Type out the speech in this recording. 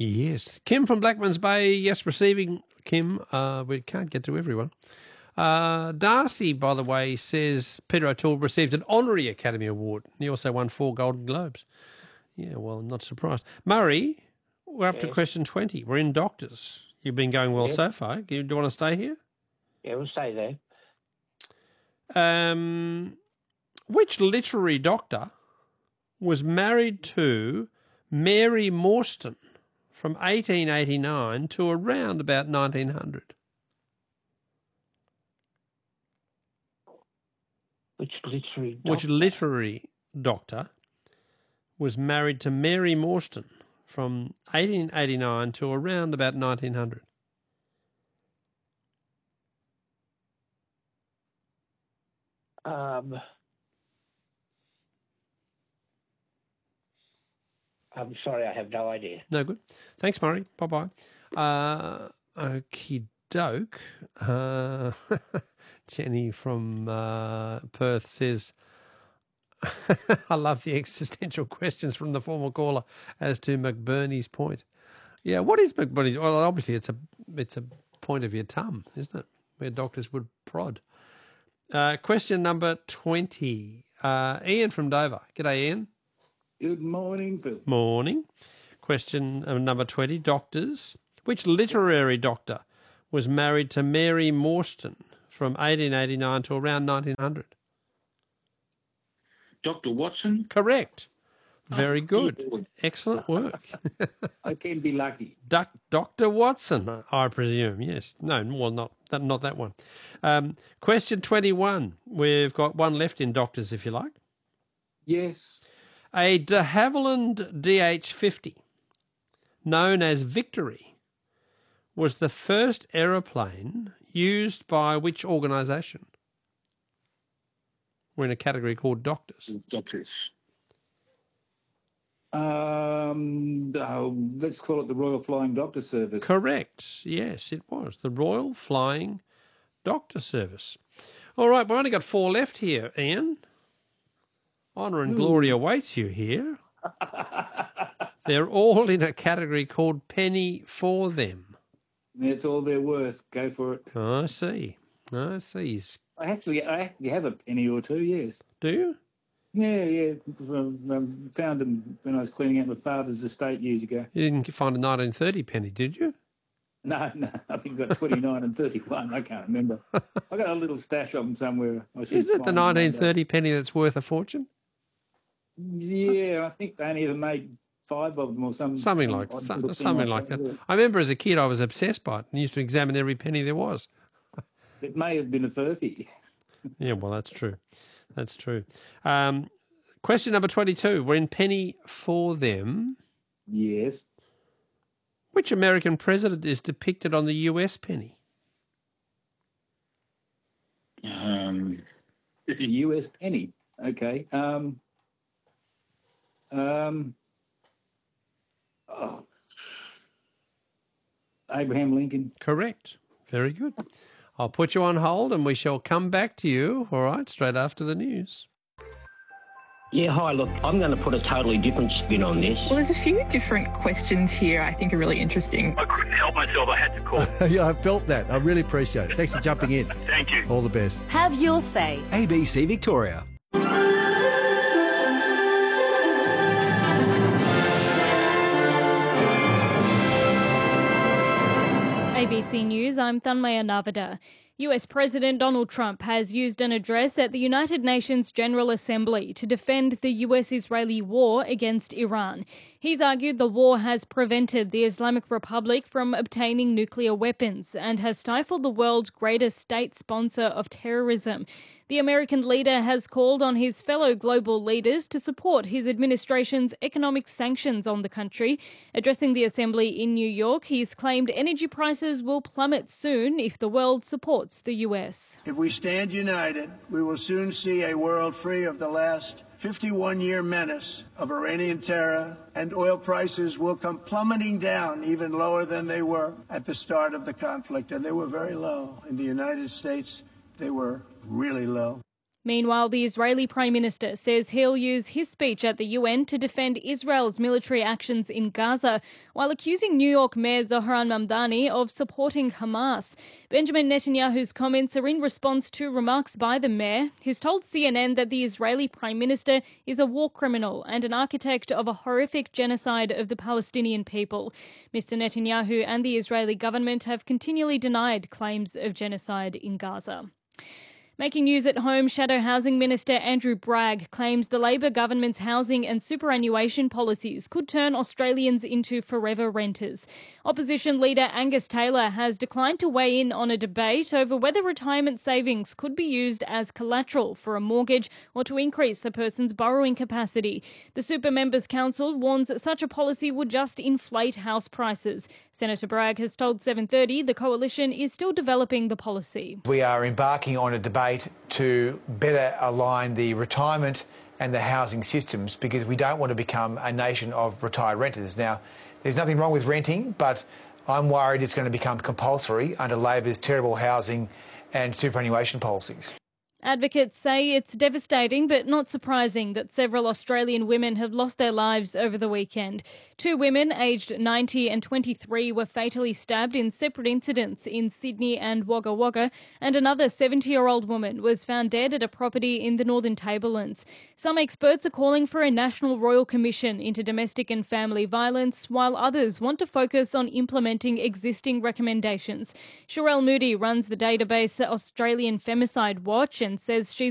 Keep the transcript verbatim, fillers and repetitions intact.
Yes. Kim from Blackmans Bay, yes, receiving. Kim, uh, we can't get to everyone. Uh, Darcy, by the way, says Peter O'Toole received an honorary Academy Award. He also won four Golden Globes. Yeah, well, I'm not surprised. Murray, we're up Yeah. to question twenty. We're in doctors. You've been going well Yep. so far. Do you, do you want to stay here? Yeah, we'll stay there. Um, which literary doctor was married to Mary Morstan from eighteen eighty-nine to around about nineteen hundred? Which literary doctor? Which literary doctor was married to Mary Morstan from eighteen eighty-nine to around about nineteen hundred? Um, I'm sorry, I have no idea. No good. Thanks, Murray. Bye-bye. Uh, okie doke. Uh, Jenny from uh, Perth says, I love the existential questions from the former caller as to McBurney's point. Yeah, what is McBurney's? Well, obviously it's a it's a point of your tum, isn't it? Where doctors would prod. Uh, question number twenty. Uh, Ian from Dover. G'day, Ian. Good morning, Phil. Morning. Question uh, number twenty. Doctors. Which literary doctor was married to Mary Morstan from eighteen eighty-nine to around nineteen hundred? Doctor Watson? Correct. Very Oh, good. dear Lord. Excellent work. I can be lucky. Doc, Doctor Watson, I presume. Yes. No, well, not that, not that one. Um, question twenty-one. We've got one left in doctors, if you like. Yes. A de Havilland D H fifty, known as Victory, was the first aeroplane used by which organisation? We're in a category called doctors. Doctors. Um, oh, let's call it the Royal Flying Doctor Service. Correct. Yes, it was. The Royal Flying Doctor Service. All right, we've only got four left here, Ian. Honour and glory awaits you here. They're all in a category called Penny for Them. That's all they're worth. Go for it. I see. I see. I actually, I actually have a penny or two, yes. Do you? Yeah, yeah. Um, found them when I was cleaning out my father's estate years ago. You didn't find a nineteen thirty penny, did you? No, no, I think I got twenty-nine and thirty-one. I can't remember. I got a little stash of them somewhere. I should Is it the find them one day. nineteen thirty penny that's worth a fortune? Yeah, I think they only ever made five of them or something. Something like odd some, little thing something like that. yeah. I remember as a kid I was obsessed by it and used to examine every penny there was. It may have been a thirty. Yeah, well, that's true. That's true. Um, question number twenty-two. We're in Penny for Them. Yes. Which American president is depicted on the U S penny? Um, the U S penny. Okay. Um, um, oh. Abraham Lincoln. Correct. Very good. I'll put you on hold and we shall come back to you, all right, straight after the news. Yeah, hi, look, I'm going to put a totally different spin on this. Well, there's a few different questions here I think are really interesting. I couldn't help myself. I had to call. Yeah, I felt that. I really appreciate it. Thanks for jumping in. Thank you. All the best. Have your say. A B C Victoria. A B C News, I'm Thanmaya Navada. U S President Donald Trump has used an address at the United Nations General Assembly to defend the U S-Israeli war against Iran. He's argued the war has prevented the Islamic Republic from obtaining nuclear weapons and has stifled the world's greatest state sponsor of terrorism. The American leader has called on his fellow global leaders to support his administration's economic sanctions on the country. Addressing the assembly in New York, he's claimed energy prices will plummet soon if the world supports the U S. If we stand united, we will soon see a world free of the last fifty-one-year menace of Iranian terror, and oil prices will come plummeting down even lower than they were at the start of the conflict. And they were very low. In the United States, they were really low. Meanwhile, the Israeli Prime Minister says he'll use his speech at the U N to defend Israel's military actions in Gaza, while accusing New York Mayor Zohran Mamdani of supporting Hamas. Benjamin Netanyahu's comments are in response to remarks by the mayor, who's told C N N that the Israeli Prime Minister is a war criminal and an architect of a horrific genocide of the Palestinian people. Mister Netanyahu and the Israeli government have continually denied claims of genocide in Gaza. Making news at home, Shadow Housing Minister Andrew Bragg claims the Labor government's housing and superannuation policies could turn Australians into forever renters. Opposition leader Angus Taylor has declined to weigh in on a debate over whether retirement savings could be used as collateral for a mortgage or to increase a person's borrowing capacity. The Super Members Council warns that such a policy would just inflate house prices. Senator Bragg has told seven thirty the coalition is still developing the policy. We are embarking on a debate to better align the retirement and the housing systems, because we don't want to become a nation of retired renters. Now, there's nothing wrong with renting, but I'm worried it's going to become compulsory under Labor's terrible housing and superannuation policies. Advocates say it's devastating but not surprising that several Australian women have lost their lives over the weekend. Two women, aged ninety and twenty-three, were fatally stabbed in separate incidents in Sydney and Wagga Wagga, and another seventy-year-old woman was found dead at a property in the Northern Tablelands. Some experts are calling for a National Royal Commission into domestic and family violence, while others want to focus on implementing existing recommendations. Sherelle Moody runs the database Australian Femicide Watch and says she's